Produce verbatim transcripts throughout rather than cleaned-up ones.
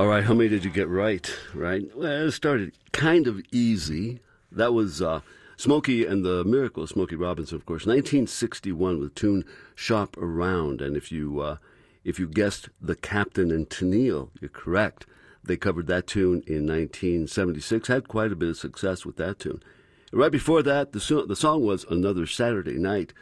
All right, how many did you get right? Right? Well, it started kind of easy. That was uh, Smokey and the Miracle, Smokey Robinson, of course, nineteen sixty-one with tune "Shop Around." And if you uh, if you guessed The Captain and Tennille, you're correct. They covered that tune in nineteen seventy-six. Had quite a bit of success with that tune. And right before that, the so- the song was "Another Saturday Night."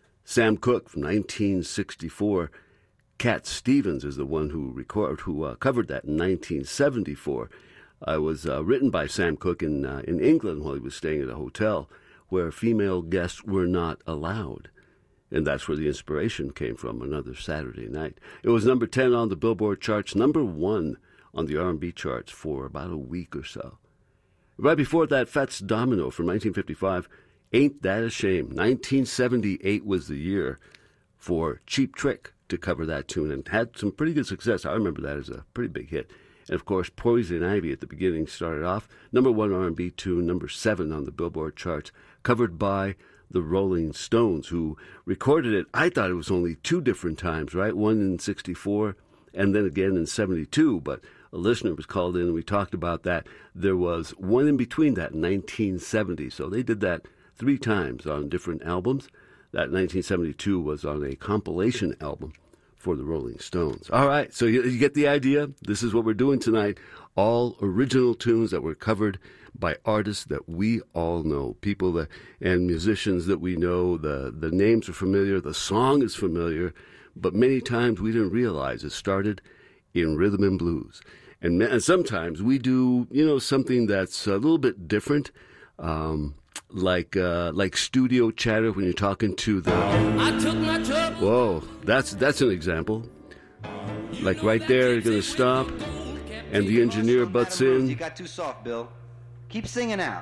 Sam Cooke from nineteen sixty-four. Cat Stevens is the one who record, who uh, covered that in nineteen seventy-four. It was uh, written by Sam Cooke in uh, in England while he was staying at a hotel where female guests were not allowed. And that's where the inspiration came from, Another Saturday Night. It was number ten on the Billboard charts, number one on the R and B charts for about a week or so. Right before that, Fats Domino from nineteen fifty-five, Ain't That a Shame. nineteen seventy-eight was the year for Cheap Trick to cover that tune and had some pretty good success. I remember that as a pretty big hit. And, of course, Poison Ivy at the beginning started off number one R and B tune, number seven on the Billboard charts, covered by the Rolling Stones, who recorded it. I thought it was only two different times, right? One in sixty-four and then again in seventy-two. But a listener was called in and we talked about that. There was one in between that in nineteen seventy. So they did that three times on different albums. That nineteen seventy-two was on a compilation album for the Rolling Stones. All right, so you, you get the idea. This is what we're doing tonight. All original tunes that were covered by artists that we all know, people that and musicians that we know. The, the names are familiar, the song is familiar, but many times we didn't realize it started in rhythm and blues. And, and sometimes we do, you know, something that's a little bit different. Um... Like uh, like studio chatter when you're talking to the... I took my trouble. Whoa, that's that's an example. Like right there, you're going to stop, and the engineer butts in. You got too soft, Bill. Keep singing out.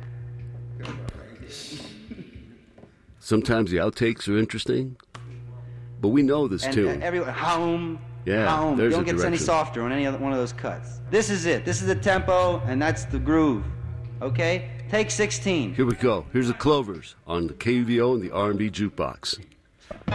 Sometimes the outtakes are interesting, but we know this and, tune. Uh, everyone, home, yeah, home. there's Don't a get direction. any softer on any other one of those cuts. This is it. This is the tempo, and that's the groove. Okay? Take sixteen. Here we go. Here's the Clovers on the K V O and the R and B Jukebox.